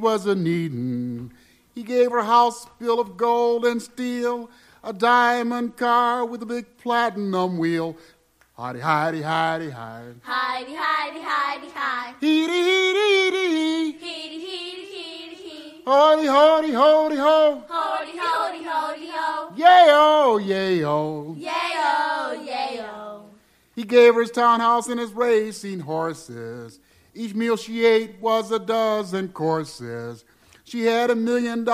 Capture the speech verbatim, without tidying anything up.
was a needin'. He gave her a house built of gold and steel, a diamond car with a big platinum wheel. Hidey, hidey, hidey, hidey. Hidey, hidey, hidey, hidey. Heedy, heedy, heedy. Heedy, heedy, heedy, heedy. Hody, hody, hody, ho. Hody, hody, hody, ho. Yay-o, yay-o. Yay-o, yay-o. He gave her his townhouse and his racing horses. Each meal she ate was a dozen courses. She had a million dollars.